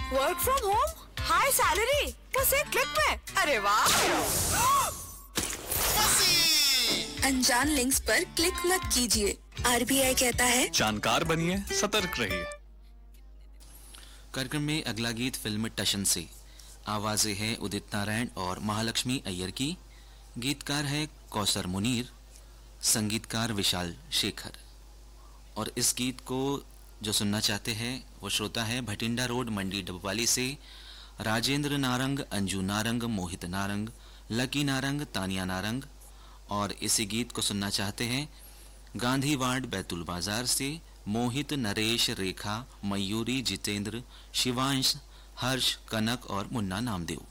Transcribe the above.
Work from home, high salary, बस एक click में। अरे वाह। अनजान लिंक्स पर क्लिक मत कीजिए। आरबीआई कहता है जानकार बनिए, सतर्क रहिए। कार्यक्रम में अगला गीत फिल्म टशन से। आवाजें हैं उदित नारायण और महालक्ष्मी अय्यर की। गीतकार है कौसर मुनीर, संगीतकार विशाल शेखर। और इस गीत को जो सुनना चाहते हैं वो श्रोता है भटिंडा रोड मंडी डबवाली से राजेंद्र नारंग, अंजू नारंग, मोहित नारंग, लकी नारंग, तानिया नारंग। और इसी गीत को सुनना चाहते हैं गांधी वार्ड बैतुल बाजार से मोहित, नरेश, रेखा, मयूरी, जितेंद्र, शिवांश, हर्ष, कनक और मुन्ना नामदेव।